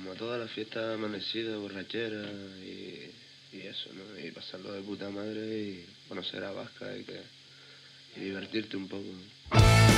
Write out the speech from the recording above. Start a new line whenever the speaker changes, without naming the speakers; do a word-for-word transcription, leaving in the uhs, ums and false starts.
como a toda la fiesta amanecida, borrachera y, y eso, ¿no? Y pasarlo de puta madre y conocer a Vasca y, que, y divertirte un poco.